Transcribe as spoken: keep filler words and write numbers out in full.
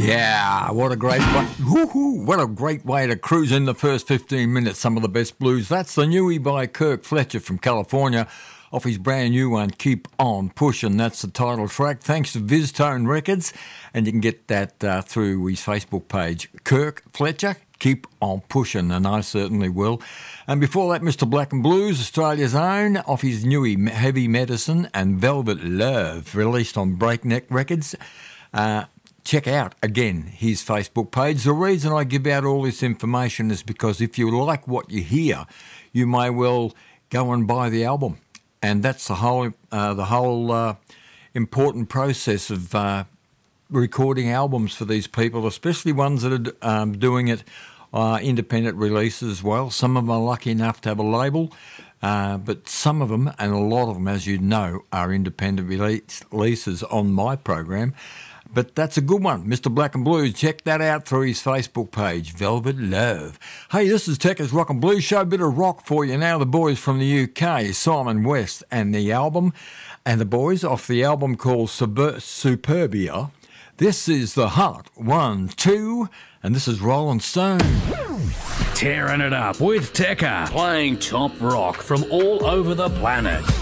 Yeah, what a great way, woo-hoo, what a great way to cruise in the first fifteen minutes. Some of the best blues. That's the Newie by Kirk Fletcher from California, off his brand new one, Keep On Pushing. That's the title track, thanks to VizTone Records, and you can get that uh, through his Facebook page, Kirk Fletcher, Keep On Pushing, and I certainly will. And before that, Mister Black and Blues, Australia's own, off his Newie Heavy Medicine and Velvet Love, released on Breakneck Records. Uh, check out, again, his Facebook page. The reason I give out all this information is because if you like what you hear, you may well go and buy the album. And that's the whole uh, the whole uh, important process of uh, recording albums for these people, especially ones that are um, doing it uh, independent releases as well. Some of them are lucky enough to have a label, uh, but some of them, and a lot of them, as you know, are independent release, releases on my program. But that's a good one, Mister Black and Blues. Check that out through his Facebook page, Velvet Love. Hey, this is Tekka's Rock and Blues Show. A bit of rock for you now. The boys from the U K, Simon West, and the album. And the boys off the album called Super- Superbia. This is The Heart, one, two, and this is Rolling Stone. Tearing it up with Tekka, playing top rock from all over the planet.